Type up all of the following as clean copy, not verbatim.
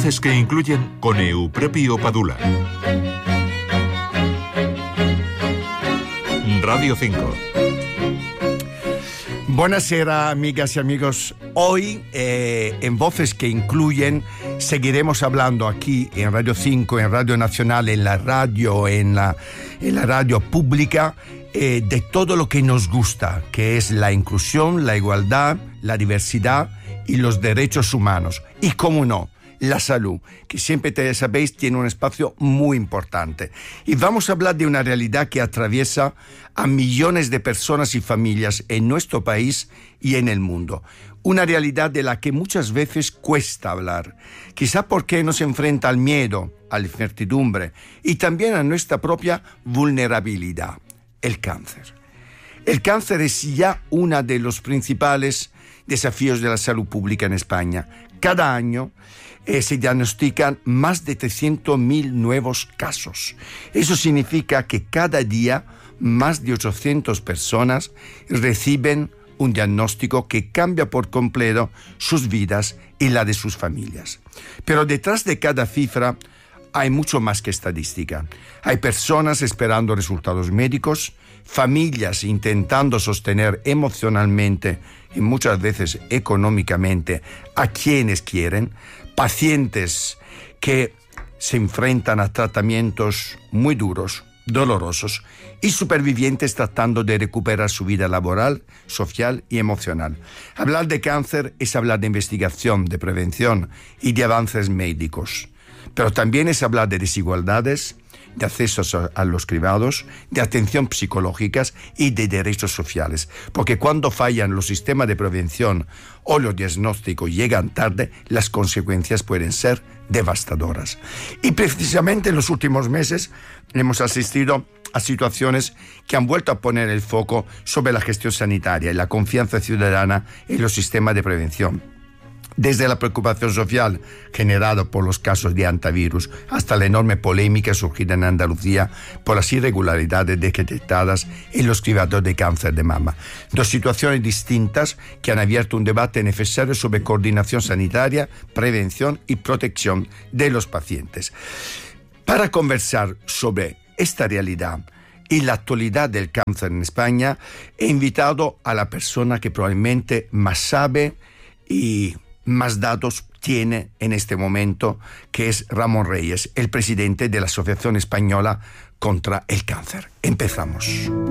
Voces que incluyen con Eupropio Padula. Radio 5. Buonasera, amigas y amigos. Hoy, en Voces que incluyen, seguiremos hablando aquí en Radio 5, en Radio Nacional, en la radio pública, de todo lo que nos gusta, que es la inclusión, la igualdad, la diversidad y los derechos humanos. Y, cómo no, la salud, que siempre, sabéis, tiene un espacio muy importante. Y vamos a hablar de una realidad que atraviesa a millones de personas y familias en nuestro país y en el mundo. Una realidad de la que muchas veces cuesta hablar, quizá porque nos enfrenta al miedo, a la incertidumbre y también a nuestra propia vulnerabilidad: el cáncer. El cáncer es ya uno de los principales desafíos de la salud pública en España. Cada año se diagnostican más de 300.000 nuevos casos. Eso significa que cada día más de 800 personas reciben un diagnóstico que cambia por completo sus vidas y la de sus familias. Pero detrás de cada cifra hay mucho más que estadística. Hay personas esperando resultados médicos, familias intentando sostener emocionalmente y muchas veces económicamente a quienes quieren, pacientes que se enfrentan a tratamientos muy duros, dolorosos, y supervivientes tratando de recuperar su vida laboral, social y emocional. Hablar de cáncer es hablar de investigación, de prevención y de avances médicos. Pero también es hablar de desigualdades, de acceso a los cribados, de atención psicológicas y de derechos sociales. Porque cuando fallan los sistemas de prevención o los diagnósticos llegan tarde, las consecuencias pueden ser devastadoras. Y precisamente en los últimos meses hemos asistido a situaciones que han vuelto a poner el foco sobre la gestión sanitaria y la confianza ciudadana en los sistemas de prevención. Desde la preocupación social generada por los casos de antivirus hasta la enorme polémica surgida en Andalucía por las irregularidades detectadas en los cribados de cáncer de mama. Dos situaciones distintas que han abierto un debate necesario sobre coordinación sanitaria, prevención y protección de los pacientes. Para conversar sobre esta realidad y la actualidad del cáncer en España, he invitado a la persona que probablemente más sabe y más datos tiene en este momento, que es Ramón Reyes, el presidente de la Asociación Española contra el Cáncer. Empezamos.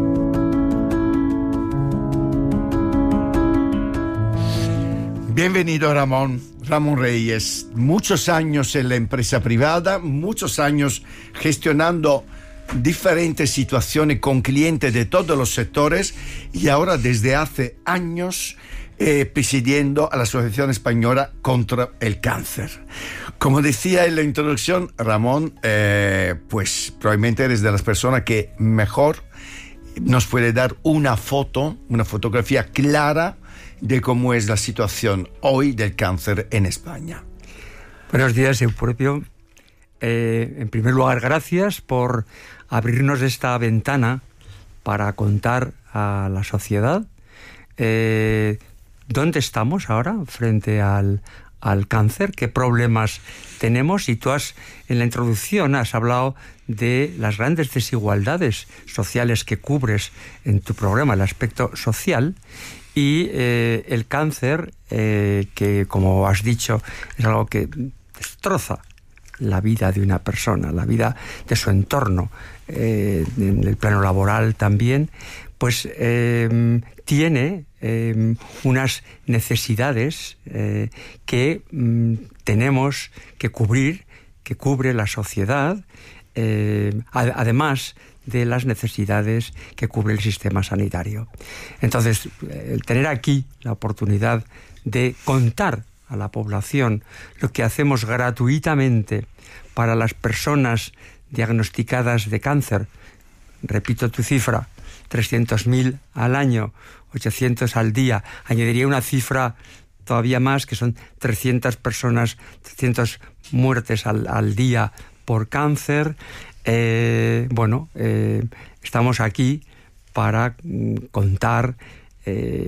Bienvenido, Ramón Reyes. Muchos años en la empresa privada, muchos años gestionando diferentes situaciones con clientes de todos los sectores y ahora desde hace años presidiendo a la Asociación Española contra el Cáncer. Como decía en la introducción, Ramón, pues probablemente eres de las personas que mejor nos puede dar una fotografía clara de cómo es la situación hoy del cáncer en España. Buenos días, Eupropio. En primer lugar, gracias por abrirnos esta ventana para contar a la sociedad dónde estamos ahora frente al cáncer, qué problemas tenemos. Y tú en la introducción has hablado de las grandes desigualdades sociales que cubres en tu programa, el aspecto social. Y el cáncer, que como has dicho, es algo que destroza la vida de una persona, la vida de su entorno, en el plano laboral también, pues tiene unas necesidades que tenemos que cubrir, que cubre la sociedad, además de las necesidades que cubre el sistema sanitario. Entonces, el tener aquí la oportunidad de contar a la población lo que hacemos gratuitamente para las personas diagnosticadas de cáncer, repito tu cifra, 300.000 al año, 800 al día, añadiría una cifra todavía más, que son 300 muertes al día por cáncer. Estamos aquí para contar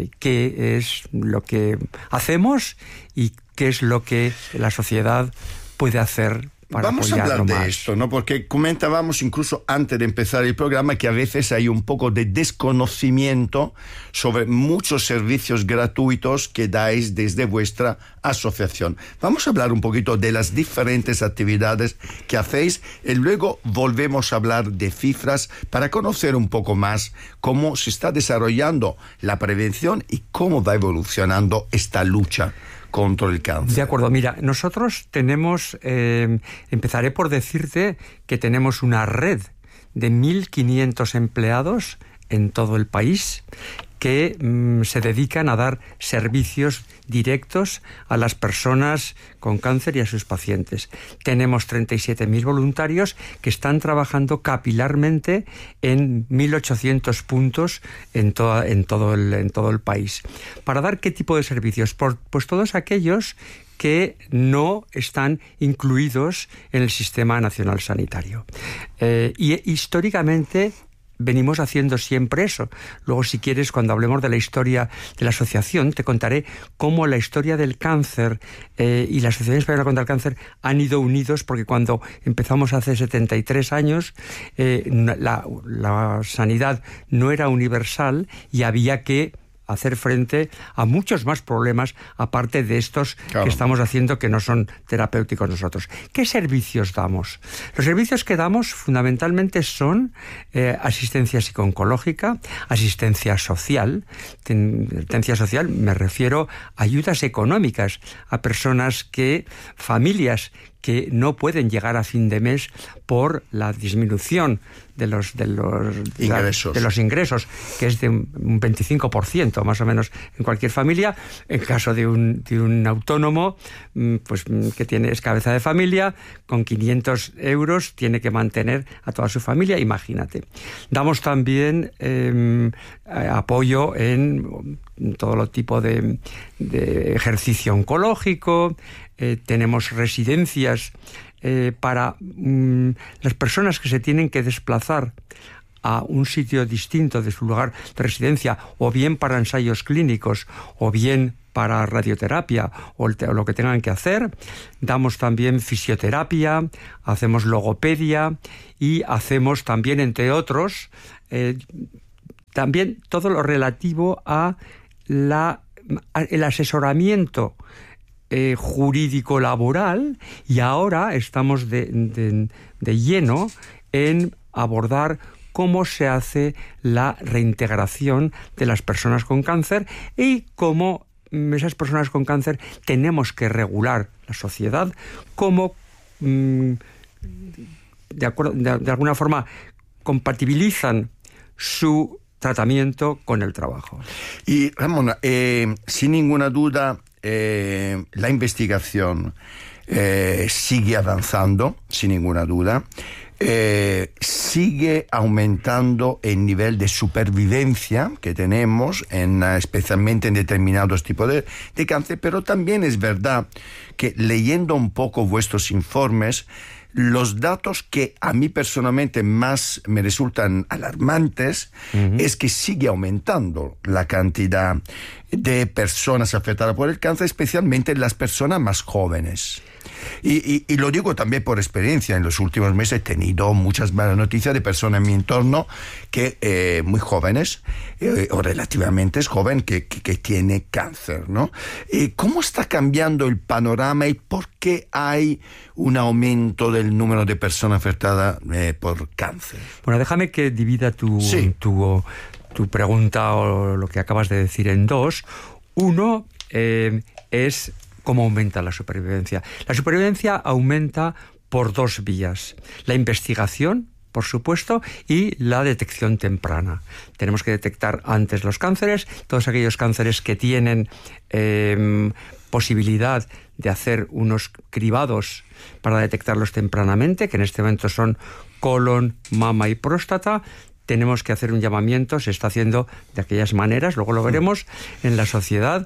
qué es lo que hacemos y qué es lo que la sociedad puede hacer para Vamos a hablar de más. esto, ¿no? Porque comentábamos incluso antes de empezar el programa que a veces hay un poco de desconocimiento sobre muchos servicios gratuitos que dais desde vuestra asociación. Vamos a hablar un poquito de las diferentes actividades que hacéis y luego volvemos a hablar de cifras para conocer un poco más cómo se está desarrollando la prevención y cómo va evolucionando esta lucha contra el cáncer. De acuerdo, mira, nosotros tenemos, empezaré por decirte que tenemos una red de 1.500 empleados en todo el país que se dedican a dar servicios directos a las personas con cáncer y a sus pacientes. Tenemos 37.000 voluntarios que están trabajando capilarmente en 1.800 puntos en todo el país. ¿Para dar qué tipo de servicios? Pues todos aquellos que no están incluidos en el Sistema Nacional Sanitario. Y históricamente venimos haciendo siempre eso. Luego, si quieres, cuando hablemos de la historia de la asociación, te contaré cómo la historia del cáncer y la Asociación Española contra el Cáncer han ido unidos, porque cuando empezamos hace 73 años, la sanidad no era universal y había que hacer frente a muchos más problemas aparte de estos que estamos haciendo que no son terapéuticos nosotros. ¿Qué servicios damos? Los servicios que damos fundamentalmente son asistencia psico-oncológica, asistencia social. Asistencia social me refiero a ayudas económicas a personas familias que no pueden llegar a fin de mes por la disminución de los ingresos, que es de un 25% más o menos en cualquier familia. En caso de un autónomo, pues que es cabeza de familia, con 500 euros tiene que mantener a toda su familia, imagínate. Damos también apoyo en todo tipo de ejercicio oncológico. Tenemos residencias para las personas que se tienen que desplazar a un sitio distinto de su lugar de residencia, o bien para ensayos clínicos, o bien para radioterapia, o lo que tengan que hacer. Damos también fisioterapia, hacemos logopedia y hacemos también, entre otros, también todo lo relativo a el asesoramiento jurídico-laboral, y ahora estamos de lleno en abordar cómo se hace la reintegración de las personas con cáncer y cómo esas personas con cáncer tenemos que regular la sociedad, cómo de alguna forma compatibilizan su tratamiento con el trabajo. Y Ramón, sin ninguna duda, la investigación sigue avanzando, sin ninguna duda. Sigue aumentando el nivel de supervivencia que tenemos, especialmente en determinados tipos de cáncer, pero también es verdad que leyendo un poco vuestros informes, los datos que a mí personalmente más me resultan alarmantes es que sigue aumentando la cantidad de personas afectadas por el cáncer, especialmente las personas más jóvenes. Y lo digo también por experiencia. En los últimos meses he tenido muchas malas noticias de personas en mi entorno que muy jóvenes o relativamente jóvenes que tienen cáncer, ¿no? ¿Cómo está cambiando el panorama y por qué hay un aumento del número de personas afectadas por cáncer? Bueno, déjame que divida tu pregunta o lo que acabas de decir en dos. Uno es cómo aumenta la supervivencia. La supervivencia aumenta por dos vías: la investigación, por supuesto, y la detección temprana. Tenemos que detectar antes los cánceres, todos aquellos cánceres que tienen posibilidad de hacer unos cribados para detectarlos tempranamente, que en este momento son colon, mama y próstata. Tenemos que hacer un llamamiento, se está haciendo de aquellas maneras, luego lo veremos, en la sociedad,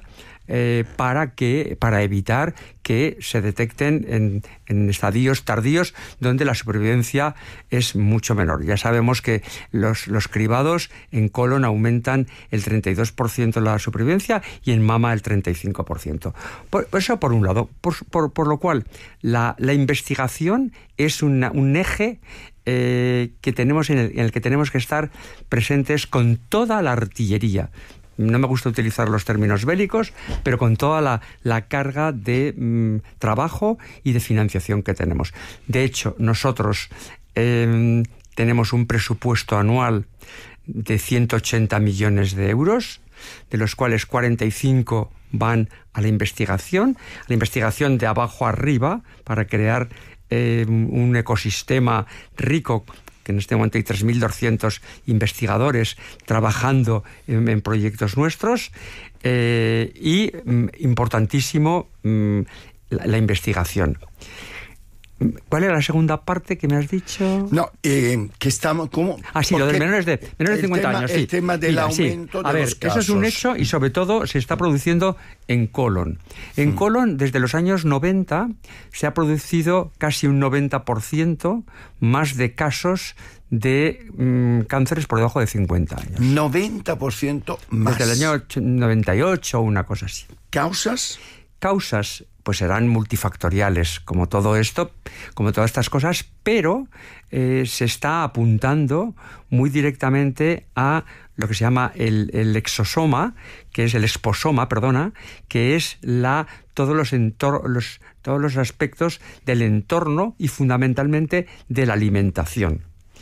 para evitar que se detecten en estadios tardíos donde la supervivencia es mucho menor. Ya sabemos que los cribados en colon aumentan el 32% la supervivencia y en mama el 35%. Eso por un lado. Por lo cual, la investigación es un eje que tenemos en el que tenemos que estar presentes con toda la artillería. No me gusta utilizar los términos bélicos, pero con toda la carga de trabajo y de financiación que tenemos. De hecho, nosotros tenemos un presupuesto anual de 180 millones de euros, de los cuales 45 van a la investigación de abajo arriba, para crear un ecosistema rico, que en este momento hay 3.200 investigadores trabajando en proyectos nuestros, y importantísimo la investigación. ¿Cuál era la segunda parte que me has dicho? No, que estamos... ¿cómo? Sí, lo de menores de 50 años. Sí. El tema del aumento de los casos. Eso es un hecho, y sobre todo se está produciendo en colon. En colon, desde los años 90, se ha producido casi un 90% más de casos de cánceres por debajo de 50 años. 90% más. Desde el año 98 o una cosa así. ¿Causas? Causas pues serán multifactoriales, como todo esto, como todas estas cosas, pero se está apuntando muy directamente a lo que se llama el exosoma, que es el esposoma, que es todos los aspectos del entorno y fundamentalmente de la alimentación.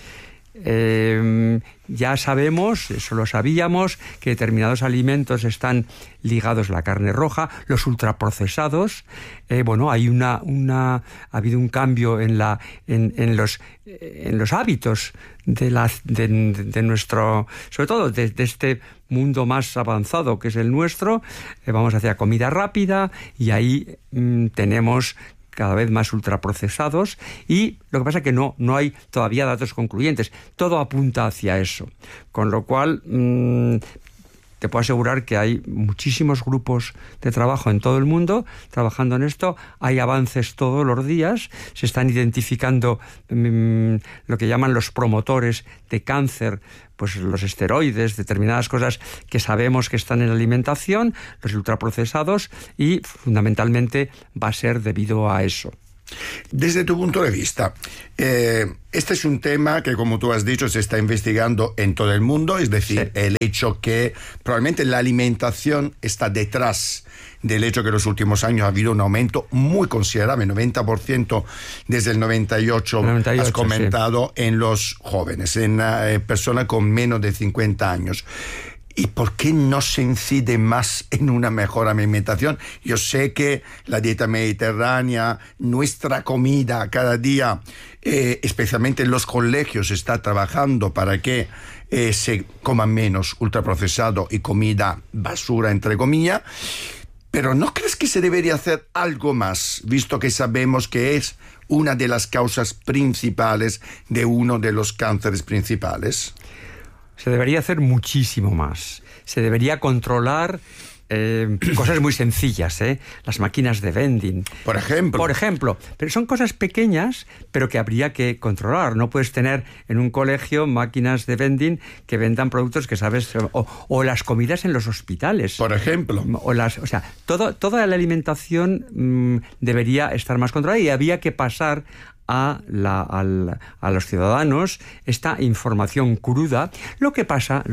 Ya sabemos, eso lo sabíamos, que determinados alimentos están ligados a la carne roja, los ultraprocesados. Ha habido un cambio en los hábitos de nuestro, sobre todo de este mundo más avanzado que es el nuestro. Vamos hacia comida rápida y ahí tenemos cada vez más ultraprocesados, y lo que pasa es que no hay todavía datos concluyentes. Todo apunta hacia eso. Con lo cual, te puedo asegurar que hay muchísimos grupos de trabajo en todo el mundo trabajando en esto. Hay avances todos los días. Se están identificando lo que llaman los promotores de cáncer, pues los esteroides, determinadas cosas que sabemos que están en la alimentación, los ultraprocesados, y fundamentalmente va a ser debido a eso. Desde tu punto de vista, este es un tema que, como tú has dicho, se está investigando en todo el mundo, es decir, sí, el hecho que probablemente la alimentación está detrás del hecho que en los últimos años ha habido un aumento muy considerable, 90% desde el 98 has comentado, sí, en los jóvenes, en personas con menos de 50 años. ¿Y por qué no se incide más en una mejor alimentación? Yo sé que la dieta mediterránea, nuestra comida cada día, especialmente en los colegios, está trabajando para que se coma menos ultraprocesado y comida basura, entre comillas. Pero ¿no crees que se debería hacer algo más, visto que sabemos que es una de las causas principales de uno de los cánceres principales? Se debería hacer muchísimo más. Se debería controlar cosas muy sencillas, las máquinas de vending. Por ejemplo. Pero son cosas pequeñas, pero que habría que controlar. No puedes tener en un colegio máquinas de vending que vendan productos que sabes, o las comidas en los hospitales. Por ejemplo. Toda la alimentación debería estar más controlada, y había que pasar a los ciudadanos esta información cruda. Lo que pasa,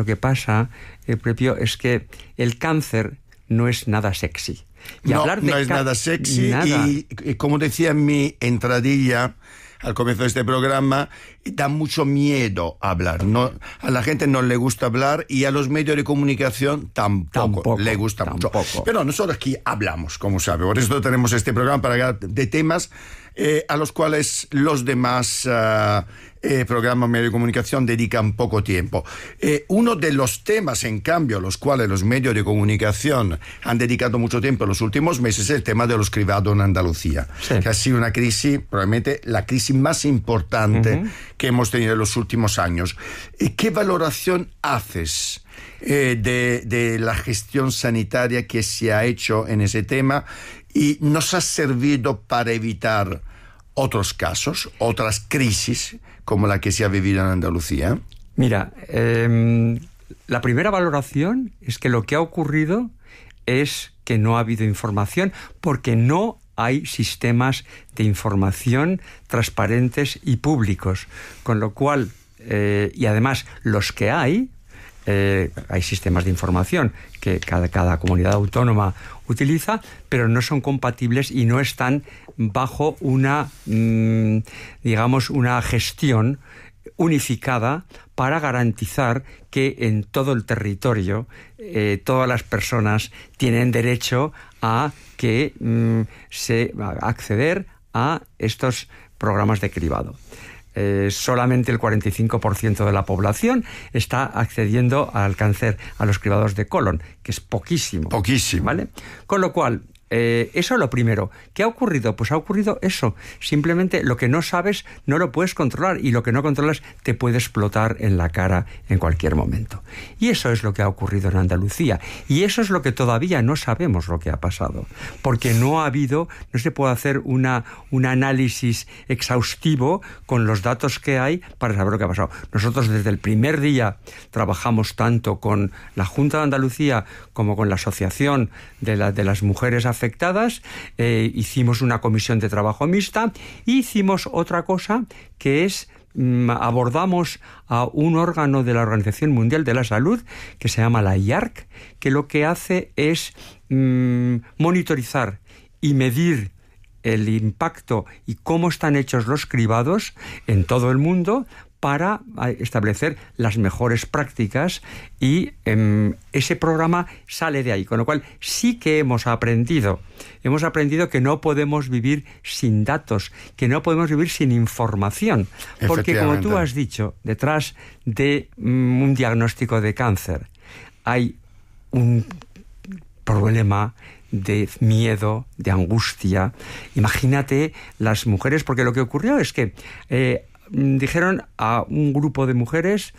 Prepio, es que el cáncer no es nada sexy. Y no es nada sexy. Nada. Y como decía en mi entradilla al comienzo de este programa, da mucho miedo hablar. No, a la gente no le gusta hablar, y a los medios de comunicación tampoco le gusta mucho. Pero nosotros aquí hablamos, como sabe. Por eso tenemos este programa, para hablar de temas a los cuales los demás programas de medio de comunicación dedican poco tiempo. Uno de los temas, en cambio, a los cuales los medios de comunicación han dedicado mucho tiempo en los últimos meses, es el tema de los cribados en Andalucía, que ha sido una crisis, probablemente la crisis más importante que hemos tenido en los últimos años. ¿Qué valoración haces de la gestión sanitaria que se ha hecho en ese tema y nos ha servido para evitar otros casos, otras crisis como la que se ha vivido en Andalucía? Mira, la primera valoración es que lo que ha ocurrido es que no ha habido información porque no hay sistemas de información transparentes y públicos, con lo cual, y además los que hay sistemas de información que cada comunidad autónoma utiliza, pero no son compatibles y no están bajo una gestión unificada para garantizar que en todo el territorio todas las personas tienen derecho a acceder a estos programas de cribado. Solamente el 45% de la población está accediendo al cáncer, a los cribados de colon, que es poquísimo. Poquísimo. ¿Vale? Con lo cual, eso es lo primero. ¿Qué ha ocurrido? Pues ha ocurrido eso. Simplemente lo que no sabes no lo puedes controlar y lo que no controlas te puede explotar en la cara en cualquier momento. Y eso es lo que ha ocurrido en Andalucía. Y eso es lo que todavía no sabemos lo que ha pasado. Porque no se puede hacer un análisis exhaustivo con los datos que hay para saber lo que ha pasado. Nosotros desde el primer día trabajamos tanto con la Junta de Andalucía como con la Asociación de las Mujeres Afectadas, hicimos una comisión de trabajo mixta y hicimos otra cosa que es abordamos a un órgano de la Organización Mundial de la Salud que se llama la IARC, que lo que hace es monitorizar y medir el impacto y cómo están hechos los cribados en todo el mundo para establecer las mejores prácticas y ese programa sale de ahí, con lo cual sí que hemos aprendido que no podemos vivir sin datos, que no podemos vivir sin información, porque como tú has dicho, detrás de un diagnóstico de cáncer hay un problema de miedo, de angustia. Imagínate las mujeres, porque lo que ocurrió es que dijeron a un grupo de mujeres,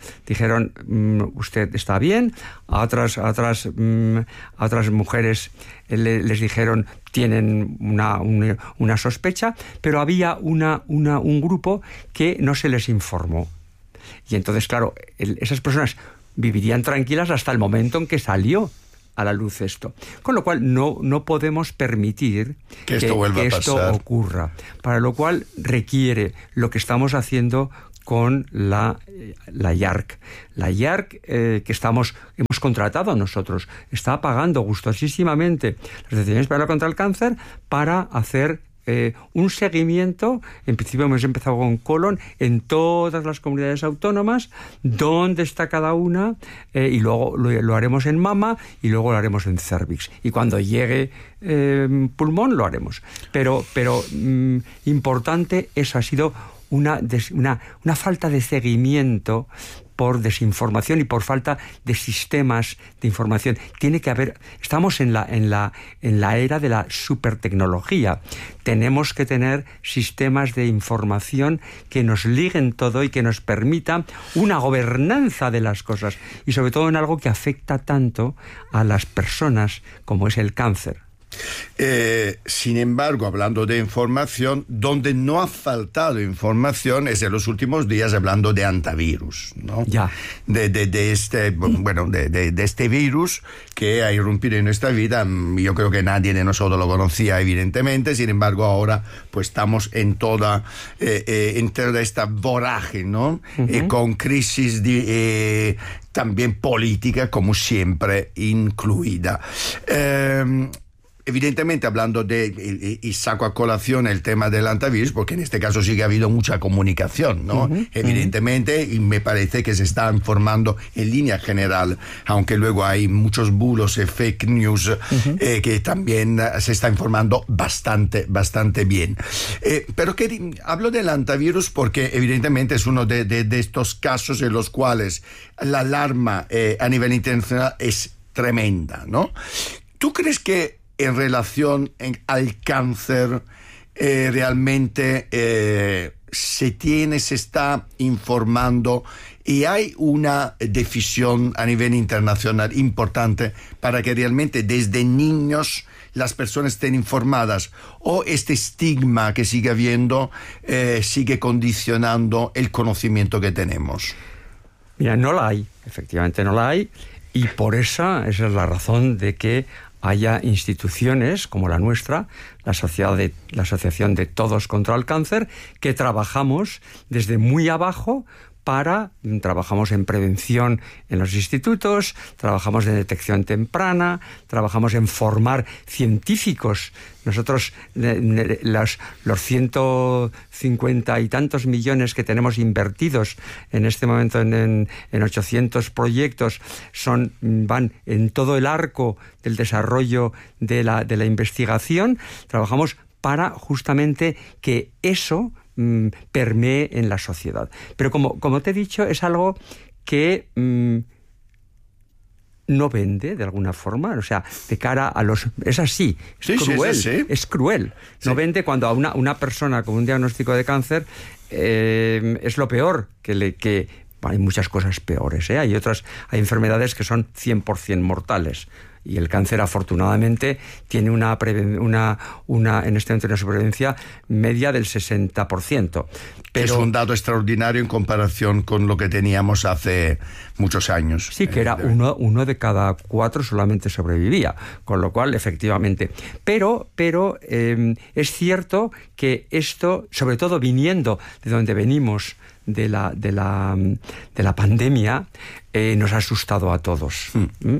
usted está bien, a otras mujeres les dijeron tienen una sospecha, pero había un grupo que no se les informó. Y entonces, claro, esas personas vivirían tranquilas hasta el momento en que salió a la luz esto. Con lo cual no podemos permitir que esto ocurra. Para lo cual requiere lo que estamos haciendo con la IARC. La IARC que hemos contratado nosotros, está pagando gustosísimamente las decisiones para contra el cáncer para hacer un seguimiento. En principio hemos empezado con colon en todas las comunidades autónomas, dónde está cada una, y luego lo haremos en mama y luego lo haremos en cervix, y cuando llegue pulmón lo haremos, pero importante, eso ha sido una falta de seguimiento por desinformación y por falta de sistemas de información. Tiene que haber, estamos en la era de la supertecnología. Tenemos que tener sistemas de información que nos liguen todo y que nos permitan una gobernanza de las cosas, y sobre todo en algo que afecta tanto a las personas como es el cáncer. Sin embargo, hablando de información, donde no ha faltado información es en los últimos días hablando de antivirus, ¿no? Ya. De este virus que ha irrumpido en nuestra vida. Yo creo que nadie de nosotros lo conocía, evidentemente. Sin embargo, ahora pues estamos en toda esta vorágine, ¿no? Con crisis también política, como siempre, incluida. evidentemente hablando y saco a colación el tema del antivirus, porque en este caso sí que ha habido mucha comunicación, ¿no? Evidentemente, y me parece que se está informando en línea general, aunque luego hay muchos bulos y fake news que también se está informando bastante bien. Pero hablo del antivirus porque evidentemente es uno de estos casos en los cuales la alarma a nivel internacional es tremenda, ¿no? ¿Tú crees que en relación al cáncer realmente se está informando y hay una decisión a nivel internacional importante para que realmente desde niños las personas estén informadas, o este estigma que sigue habiendo sigue condicionando el conocimiento que tenemos? Mira, no la hay, efectivamente no la hay, y por esa es la razón de que haya instituciones como la nuestra, la Asociación de Todos contra el Cáncer, que trabajamos desde muy abajo trabajamos en prevención en los institutos, trabajamos en detección temprana, trabajamos en formar científicos. Nosotros, los 150 y tantos millones que tenemos invertidos en este momento en 800 proyectos van en todo el arco del desarrollo de la investigación. Trabajamos para justamente que eso permee en la sociedad. Pero como te he dicho, es algo que no vende de alguna forma, o sea, de cara a los... Es así, cruel, sí. Es cruel. Sí. No vende cuando a una persona con un diagnóstico de cáncer es lo peor que hay muchas cosas peores, ¿eh? Hay enfermedades que son 100% mortales. Y el cáncer, afortunadamente, tiene en este momento una supervivencia media del 60%. Pero es un dato extraordinario en comparación con lo que teníamos hace muchos años. Sí, que era uno de cada 4 solamente sobrevivía, con lo cual, efectivamente. Pero es cierto que esto, sobre todo viniendo de donde venimos, de la pandemia, nos ha asustado a todos.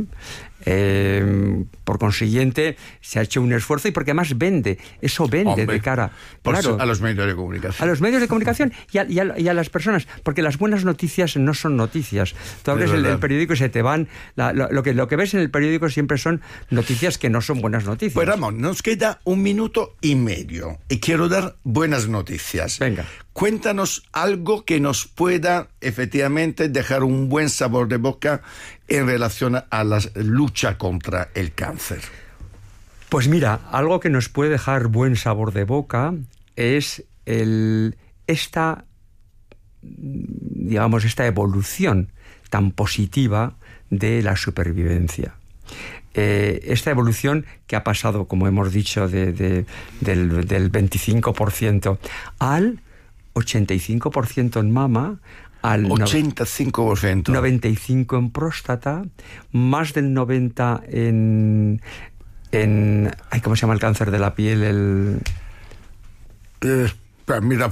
Por consiguiente, se ha hecho un esfuerzo, y porque además eso vende de cara a los medios de comunicación. A los medios de comunicación y a las personas, porque las buenas noticias no son noticias. Tú abres el periódico y se te van... Lo que ves en el periódico siempre son noticias que no son buenas noticias. Pues Ramón, nos queda 1 minuto y medio y quiero dar buenas noticias. Venga. Cuéntanos algo que nos pueda efectivamente dejar un buen sabor de boca en relación a la lucha contra el cáncer. Pues mira, algo que nos puede dejar buen sabor de boca es esta evolución tan positiva de la supervivencia. Esta evolución que ha pasado, como hemos dicho, del 25% al 85% en mama, al 85%. 95% en próstata, más del 90% ¿cómo se llama el cáncer de la piel? Mira,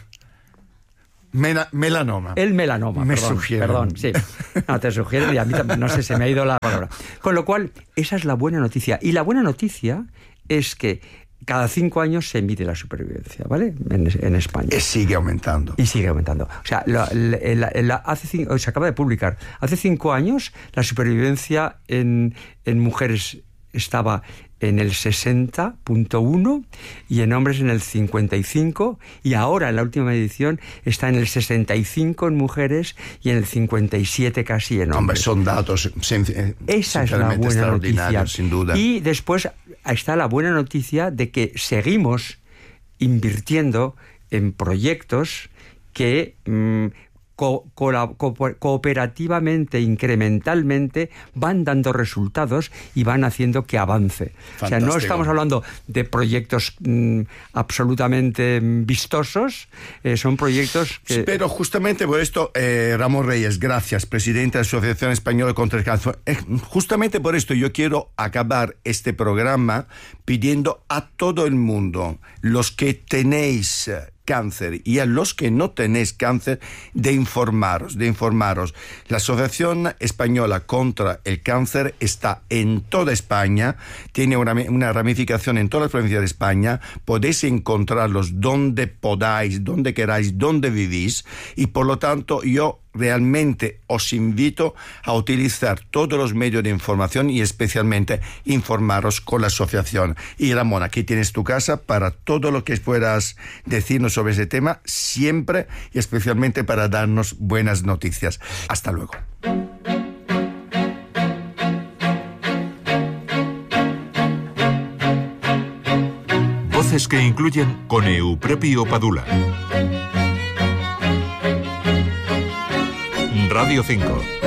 melanoma. El melanoma, perdón, sí. No, te sugiero, y a mí también, no sé, se me ha ido la palabra. Con lo cual, esa es la buena noticia. Y la buena noticia es que cada 5 años se mide la supervivencia, ¿vale? En España. Y sigue aumentando. Y sigue aumentando. O sea, se acaba de publicar. Hace 5 años la supervivencia en mujeres estaba en el 60.1 y en hombres en el 55, y ahora en la última edición está en el 65 en mujeres y en el 57 casi en hombres. Hombre, son datos esa es la buena noticia, sin duda. Y después está la buena noticia de que seguimos invirtiendo en proyectos que cooperativamente, incrementalmente, van dando resultados y van haciendo que avance. Fantástico. O sea, no estamos hablando de proyectos absolutamente vistosos, son proyectos que... Pero justamente por esto, Ramón Reyes, gracias, presidente de la Asociación Española contra el Cáncer. Justamente por esto yo quiero acabar este programa pidiendo a todo el mundo, los que tenéis cáncer y a los que no tenéis cáncer de informaros. La Asociación Española contra el Cáncer está en toda España, tiene una ramificación en todas las provincias de España, podéis encontrarlos donde podáis, donde queráis, donde vivís, y por lo tanto yo realmente os invito a utilizar todos los medios de información y especialmente informaros con la asociación. Y Ramón, aquí tienes tu casa para todo lo que puedas decirnos sobre ese tema, siempre y especialmente para darnos buenas noticias. Hasta luego. Voces que incluyen con Euprepio Padula. Radio 5.